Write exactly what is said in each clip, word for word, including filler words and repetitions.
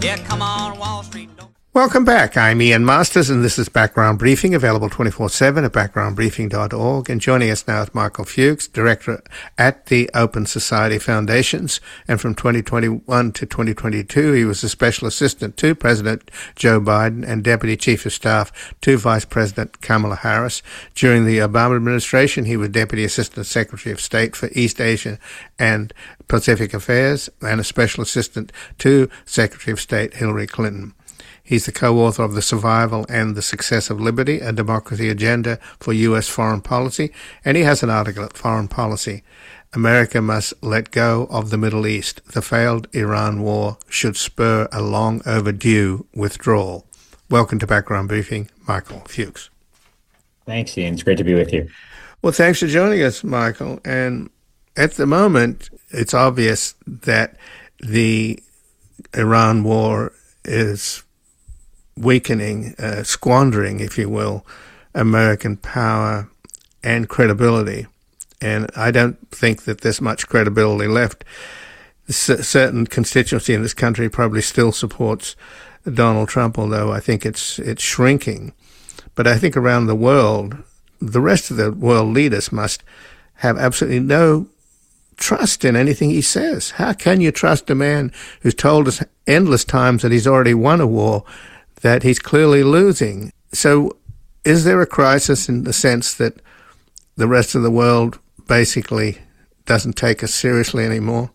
Yeah, come on, Wall Street. Don't... Welcome back. I'm Ian Masters, and this is Background Briefing, available twenty-four seven at background briefing dot org. And joining us now is Michael Fuchs, Director at the Open Society Foundations. And from twenty twenty-one to twenty twenty-two, he was a Special Assistant to President Joe Biden and Deputy Chief of Staff to Vice President Kamala Harris. During the Obama administration, he was Deputy Assistant Secretary of State for East Asia and Pacific Affairs and a Special Assistant to Secretary of State Hillary Clinton. He's the co-author of The Survival and the Success of Liberty, a Democracy Agenda for U S Foreign Policy, and he has an article at Foreign Policy. America must let go of the Middle East. The failed Iran war should spur a long overdue withdrawal. Welcome to Background Briefing, Michael Fuchs. Thanks, Ian. It's great to be with you. Well, thanks for joining us, Michael. And at the moment, it's obvious that the Iran war is weakening, uh, squandering, if you will, American power and credibility. And I don't think that there's much credibility left. A certain constituency in this country probably still supports Donald Trump, although I think it's it's shrinking. But I think around the world, the rest of the world leaders must have absolutely no trust in anything he says. How can you trust a man who's told us endless times that he's already won a war that he's clearly losing? So is there a crisis in the sense that the rest of the world basically doesn't take us seriously anymore?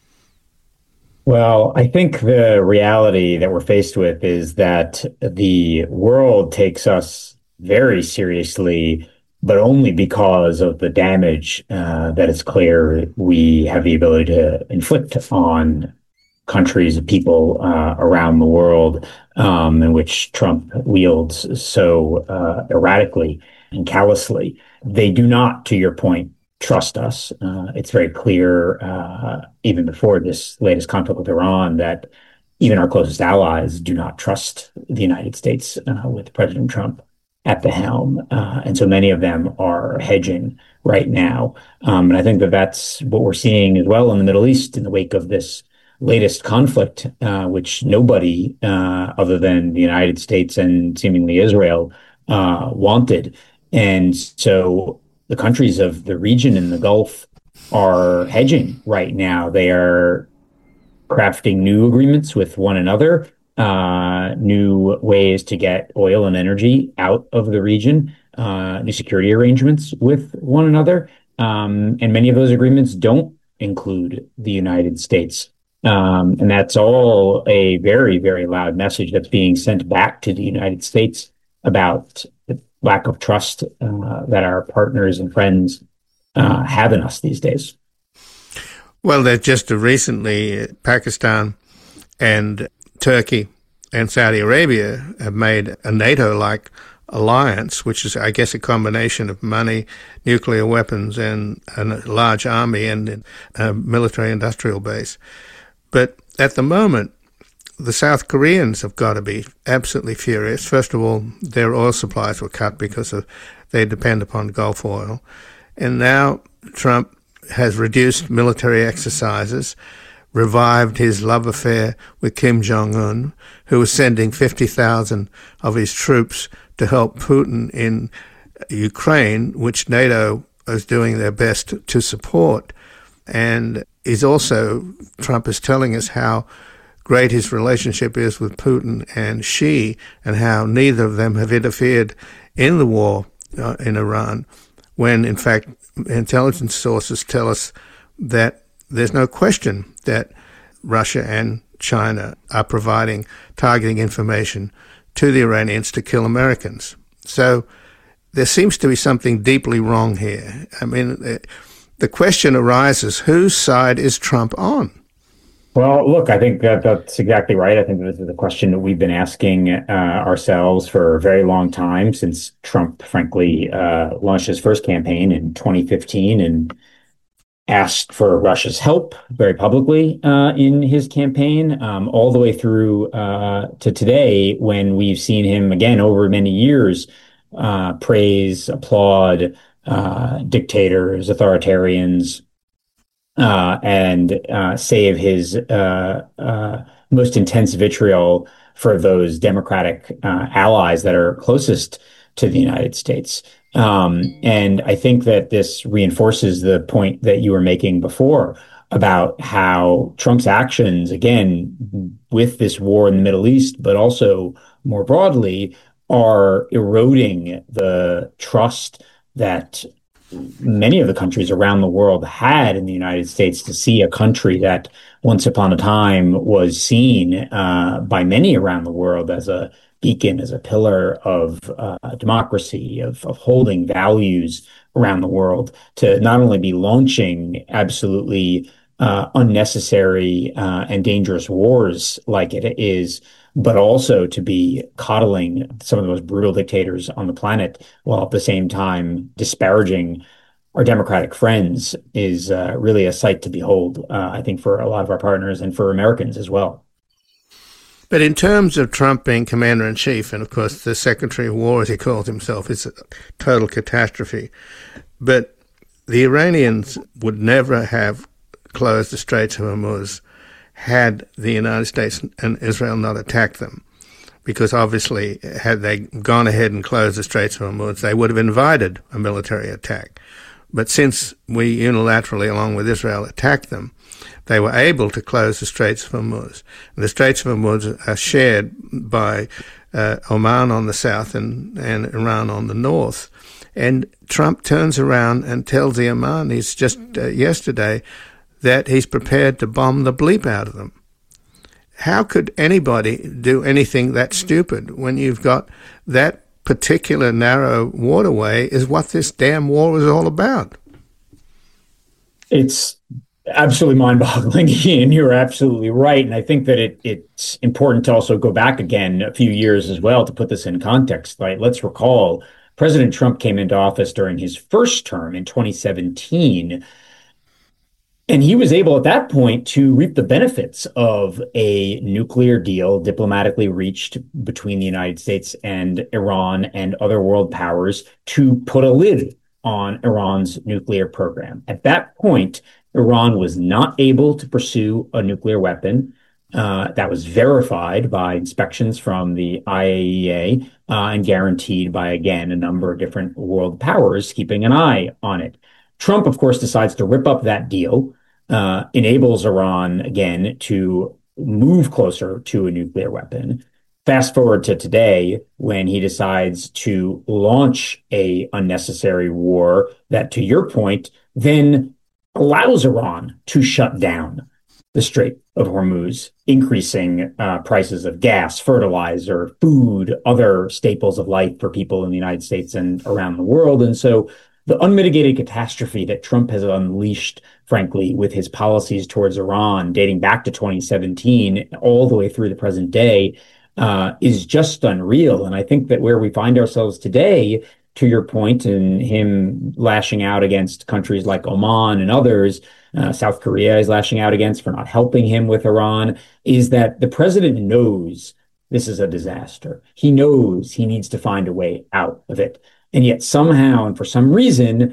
Well, I think the reality that we're faced with is that the world takes us very seriously, but only because of the damage uh, that it's clear we have the ability to inflict on countries, people uh, around the world, um, in which Trump wields so uh, erratically and callously. They do not, to your point, trust us. Uh, it's very clear, uh, even before this latest conflict with Iran, that even our closest allies do not trust the United States uh, with President Trump at the helm. Uh, and so many of them are hedging right now. Um, and I think that that's what we're seeing as well in the Middle East in the wake of this latest conflict, uh, which nobody uh, other than the United States and seemingly Israel uh, wanted. And so the countries of the region in the Gulf are hedging right now. They are crafting new agreements with one another, uh, new ways to get oil and energy out of the region, uh, new security arrangements with one another. Um, and many of those agreements don't include the United States. Um, and that's all a very, very loud message that's being sent back to the United States about the lack of trust uh, that our partners and friends uh, have in us these days. Well, that just recently, Pakistan and Turkey and Saudi Arabia have made a NATO-like alliance, which is, I guess, a combination of money, nuclear weapons, and, and a large army and a military-industrial base. But at the moment, the South Koreans have got to be absolutely furious. First of all, their oil supplies were cut because of they depend upon Gulf oil. And now Trump has reduced military exercises, revived his love affair with Kim Jong-un, who was sending fifty thousand of his troops to help Putin in Ukraine, which NATO is doing their best to support. And he's also, Trump is telling us how great his relationship is with Putin and Xi, and how neither of them have interfered in the war uh, in Iran, when in fact intelligence sources tell us that there's no question that Russia and China are providing targeting information to the Iranians to kill Americans. So there seems to be something deeply wrong here. I mean, the question arises, whose side is Trump on? Well, look, I think that that's exactly right. I think this is a question that we've been asking uh, ourselves for a very long time, since Trump, frankly, uh, launched his first campaign in twenty fifteen and asked for Russia's help very publicly uh, in his campaign, um, all the way through uh, to today, when we've seen him again over many years uh, praise, applaud uh, dictators, authoritarians, Uh, and uh, save his uh, uh, most intense vitriol for those Democratic uh, allies that are closest to the United States. Um, and I think that this reinforces the point that you were making before about how Trump's actions, again, with this war in the Middle East, but also more broadly, are eroding the trust that many of the countries around the world had in the United States to see a country that once upon a time was seen uh, by many around the world as a beacon, as a pillar of uh, democracy, of, of holding values around the world, to not only be launching absolutely uh, unnecessary uh, and dangerous wars like it is, but also to be coddling some of the most brutal dictators on the planet, while at the same time disparaging our democratic friends, is uh, really a sight to behold, uh, I think, for a lot of our partners and for Americans as well. But in terms of Trump being commander-in-chief, and of course the Secretary of War, as he calls himself, is a total catastrophe. But the Iranians would never have closed the Straits of Hormuz had the United States and Israel not attacked them. Because obviously, had they gone ahead and closed the Straits of Hormuz, they would have invited a military attack. But since we unilaterally, along with Israel, attacked them, they were able to close the Straits of Hormuz. And the Straits of Hormuz are shared by uh, Oman on the south and, and Iran on the north. And Trump turns around and tells the Omanis just uh, yesterday that he's prepared to bomb the bleep out of them. How could anybody do anything that stupid when you've got that particular narrow waterway is what this damn war was all about? It's absolutely mind-boggling, Ian. You're absolutely right. And I think that it, it's important to also go back again a few years as well to put this in context. Right? Let's recall President Trump came into office during his first term in twenty seventeen. And he was able at that point to reap the benefits of a nuclear deal diplomatically reached between the United States and Iran and other world powers to put a lid on Iran's nuclear program. At that point, Iran was not able to pursue a nuclear weapon. Uh, that was verified by inspections from the I A E A uh, and guaranteed by, again, a number of different world powers keeping an eye on it. Trump, of course, decides to rip up that deal. Uh, enables Iran, again, to move closer to a nuclear weapon. Fast forward to today, when he decides to launch a unnecessary war that, to your point, then allows Iran to shut down the Strait of Hormuz, increasing uh, prices of gas, fertilizer, food, other staples of life for people in the United States and around the world. And so the unmitigated catastrophe that Trump has unleashed, frankly, with his policies towards Iran dating back to twenty seventeen all the way through the present day uh, is just unreal. And I think that where we find ourselves today, to your point, and him lashing out against countries like Oman and others, uh, South Korea is lashing out against for not helping him with Iran, is that the president knows this is a disaster. He knows he needs to find a way out of it. And yet somehow, and for some reason,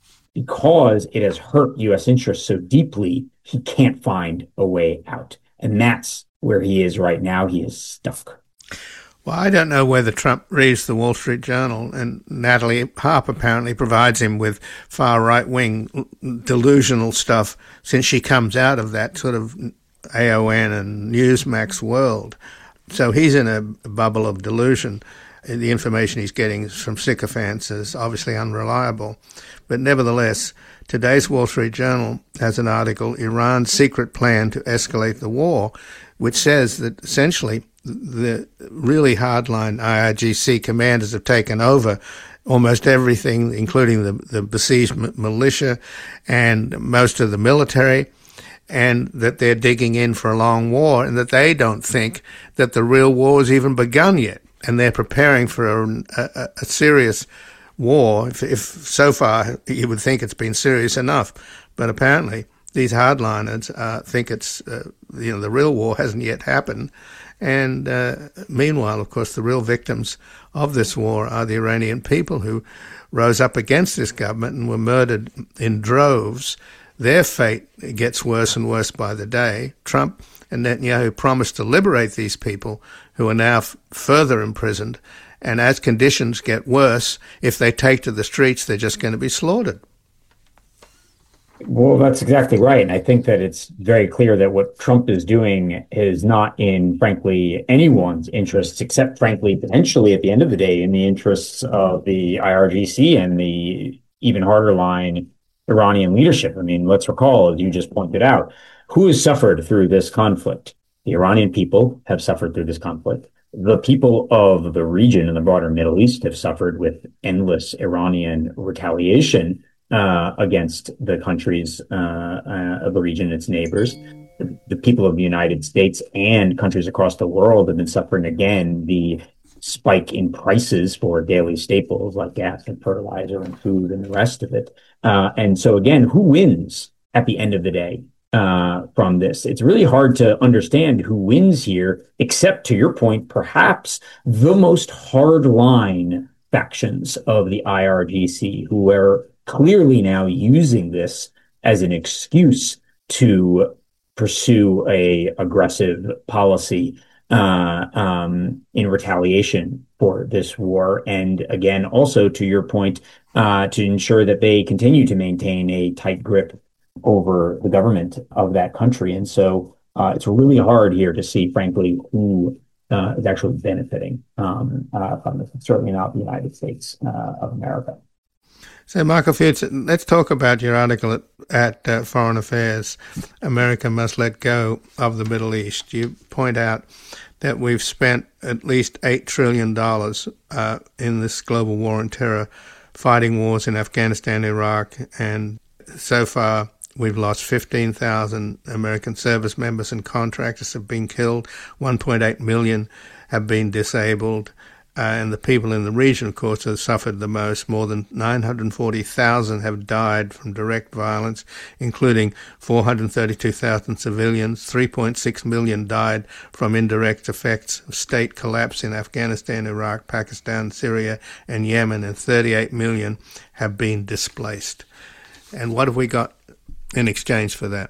because it has hurt U S interests so deeply, he can't find a way out. And that's where he is right now. He is stuck. Well, I don't know whether Trump reads the Wall Street Journal, and Natalie Harp apparently provides him with far right-wing delusional stuff since she comes out of that sort of A O N and Newsmax world. So he's in a bubble of delusion. The information he's getting from sycophants is obviously unreliable. But nevertheless, today's Wall Street Journal has an article, Iran's Secret Plan to Escalate the War, which says that essentially the really hardline I R G C commanders have taken over almost everything, including the, the besieged militia and most of the military, and that they're digging in for a long war, and that they don't think that the real war has even begun yet. And they're preparing for a, a, a serious war. If, if so far you would think it's been serious enough, but apparently these hardliners uh, think it's uh, you know the real war hasn't yet happened. And uh, meanwhile, of course, the real victims of this war are the Iranian people who rose up against this government and were murdered in droves. Their fate gets worse and worse by the day. Trump And Netanyahu promised to liberate these people who are now f- further imprisoned. And as conditions get worse, if they take to the streets, they're just going to be slaughtered. Well, that's exactly right. And I think that it's very clear that what Trump is doing is not in, frankly, anyone's interests, except, frankly, potentially at the end of the day, in the interests of the I R G C and the even harder line Iranian leadership. I mean, let's recall, as you just pointed out, who has suffered through this conflict? The Iranian people have suffered through this conflict. The people of the region and the broader Middle East have suffered with endless Iranian retaliation uh, against the countries uh, uh, of the region and its neighbors. The, the people of the United States and countries across the world have been suffering again the spike in prices for daily staples like gas and fertilizer and food and the rest of it. Uh, and so again, who wins at the end of the day uh, from this? It's really hard to understand who wins here, except to your point, perhaps the most hardline factions of the I R G C, who are clearly now using this as an excuse to pursue a aggressive policy uh, um, in retaliation for this war. And again, also to your point, uh, to ensure that they continue to maintain a tight grip over the government of that country. And so uh, it's really hard here to see, frankly, who uh, is actually benefiting um, uh, from this. It's certainly not the United States uh, of America. So, Michael Fitz, let's talk about your article at, at uh, Foreign Affairs, America Must Let Go of the Middle East. You point out that we've spent at least eight trillion dollars uh, in this global war on terror, fighting wars in Afghanistan, Iraq, and so far we've lost fifteen thousand American service members and contractors have been killed, one point eight million have been disabled. Uh, and the people in the region, of course, have suffered the most. More than nine hundred forty thousand have died from direct violence, including four hundred thirty-two thousand civilians. three point six million died from indirect effects of state collapse in Afghanistan, Iraq, Pakistan, Syria, and Yemen, and thirty-eight million have been displaced. And what have we got in exchange for that?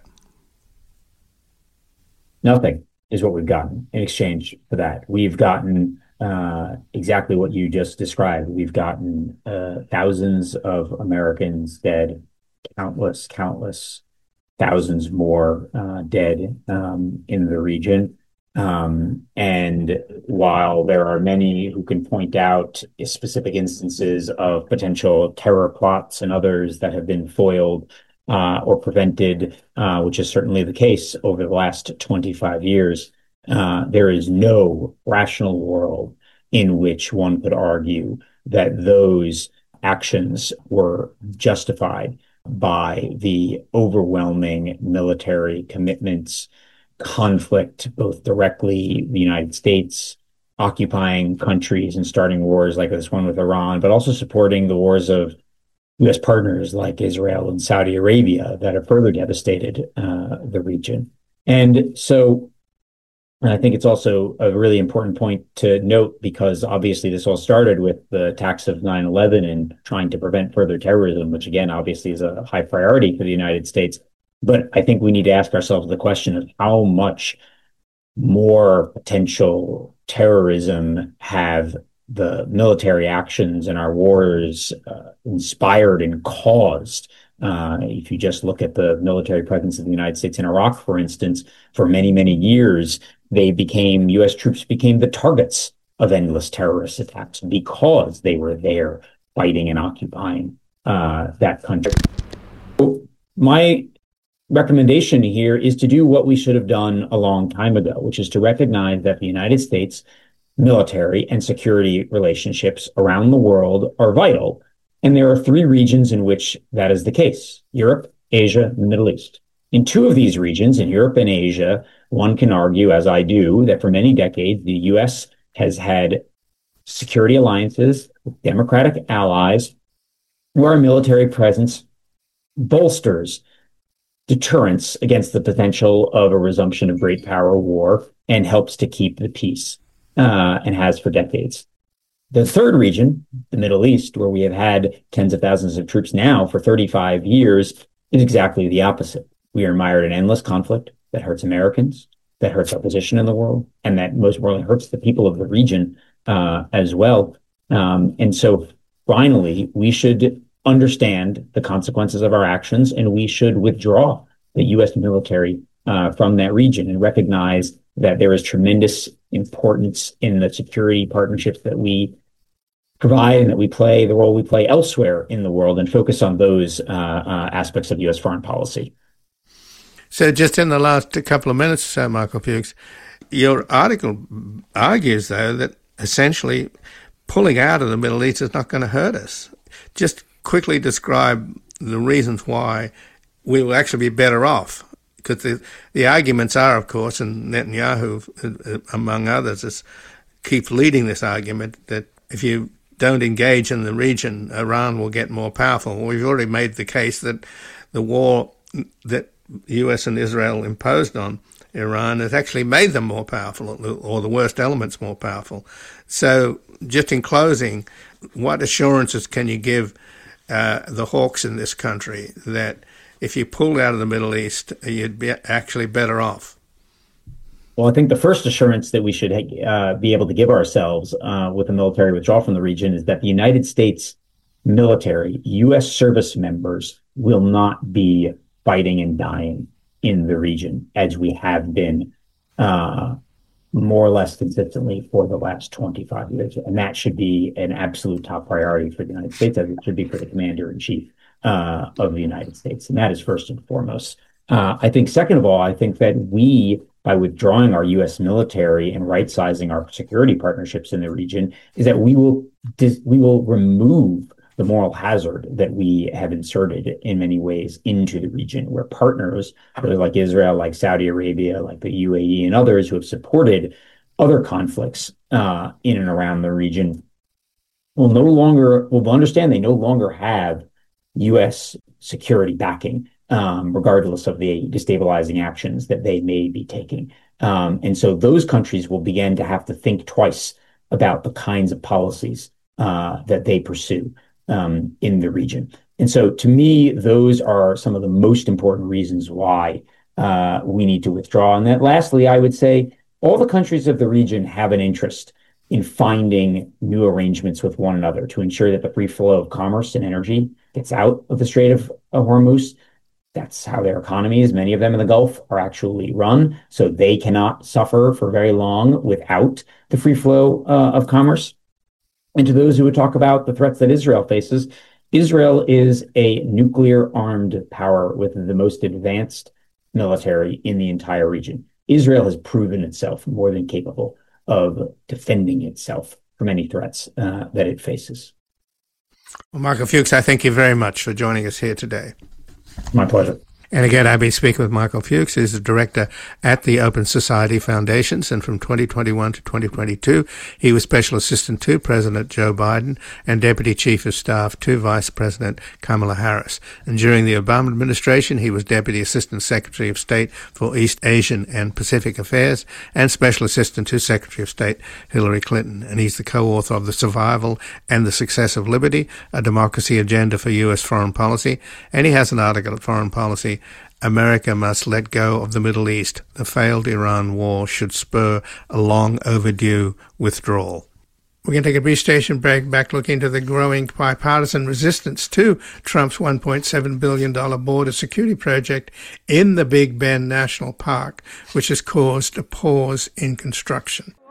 Nothing is what we've gotten in exchange for that. We've gotten Uh, exactly what you just described. We've gotten uh, thousands of Americans dead, countless, countless thousands more uh, dead um, in the region. Um, and while there are many who can point out specific instances of potential terror plots and others that have been foiled uh, or prevented, uh, which is certainly the case over the last twenty-five years, Uh, there is no rational world in which one could argue that those actions were justified by the overwhelming military commitments, conflict, both directly the United States occupying countries and starting wars like this one with Iran, but also supporting the wars of U S partners like Israel and Saudi Arabia that have further devastated uh, the region. And so And I think it's also a really important point to note, because obviously this all started with the attacks of nine eleven and trying to prevent further terrorism, which again, obviously is a high priority for the United States. But I think we need to ask ourselves the question of how much more potential terrorism have the military actions in our wars uh, inspired and caused. Uh, if you just look at the military presence of the United States in Iraq, for instance, for many, many years, they became, U S troops became the targets of endless terrorist attacks because they were there fighting and occupying uh, that country. So my recommendation here is to do what we should have done a long time ago, which is to recognize that the United States military and security relationships around the world are vital. And there are three regions in which that is the case: Europe, Asia, and the Middle East. In two of these regions, in Europe and Asia, one can argue, as I do, that for many decades, the U S has had security alliances with democratic allies where our military presence bolsters deterrence against the potential of a resumption of great power war and helps to keep the peace, uh, and has for decades. The third region, the Middle East, where we have had tens of thousands of troops now for thirty-five years, is exactly the opposite. We are mired in endless conflict that hurts Americans, that hurts our position in the world, and that most importantly hurts the people of the region uh, as well. Um, and so finally, we should understand the consequences of our actions, and we should withdraw the U S military uh, from that region and recognize that there is tremendous importance in the security partnerships that we provide and that we play, the role we play elsewhere in the world, and focus on those uh, uh, aspects of U S foreign policy. So just in the last couple of minutes or so, Michael Fuchs, your article argues, though, that essentially pulling out of the Middle East is not going to hurt us. Just quickly describe the reasons why we will actually be better off. Because the, the arguments are, of course, and Netanyahu, among others, is, keeps leading this argument that if you don't engage in the region, Iran will get more powerful. We've already made the case that the war that U S and Israel imposed on Iran has actually made them more powerful, or the worst elements more powerful. So just in closing, what assurances can you give uh, the hawks in this country that if you pulled out of the Middle East, you'd be actually better off? Well, I think the first assurance that we should uh, be able to give ourselves uh, with a military withdrawal from the region is that the United States military, U S service members, will not be fighting and dying in the region as we have been uh, more or less consistently for the last twenty-five years. And that should be an absolute top priority for the United States, as it should be for the commander in chief uh, of the United States. And that is first and foremost. Uh, I think, second of all, I think that we, by withdrawing our U S military and right-sizing our security partnerships in the region, is that we will dis- we will remove the moral hazard that we have inserted in many ways into the region, where partners, whether like Israel, like Saudi Arabia, like the U A E, and others who have supported other conflicts uh, in and around the region, will no longer will understand they no longer have U S security backing, um, regardless of the destabilizing actions that they may be taking. Um, and so those countries will begin to have to think twice about the kinds of policies uh, that they pursue um, in the region. And so to me, those are some of the most important reasons why uh, we need to withdraw. And then lastly, I would say all the countries of the region have an interest in finding new arrangements with one another to ensure that the free flow of commerce and energy gets out of the Strait of Hormuz. That's how their economies, many of them in the Gulf, are actually run. So they cannot suffer for very long without the free flow uh, of commerce. And to those who would talk about the threats that Israel faces, Israel is a nuclear-armed power with the most advanced military in the entire region. Israel has proven itself more than capable of defending itself from any threats uh, that it faces. Well, Michael Fuchs, I thank you very much for joining us here today. My pleasure. And again, I've been speaking with Michael Fuchs, who's the director at the Open Society Foundations. And from twenty twenty-one to twenty twenty-two, he was Special Assistant to President Joe Biden and Deputy Chief of Staff to Vice President Kamala Harris. And during the Obama administration, he was Deputy Assistant Secretary of State for East Asian and Pacific Affairs and Special Assistant to Secretary of State Hillary Clinton. And he's the co-author of The Survival and the Success of Liberty, a Democracy Agenda for U S Foreign Policy. And he has an article at Foreign Policy, America Must Let Go of the Middle East. The failed Iran war should spur a long overdue withdrawal. We're going to take a brief station break, back looking into the growing bipartisan resistance to Trump's one point seven billion dollars border security project in the Big Bend National Park, which has caused a pause in construction.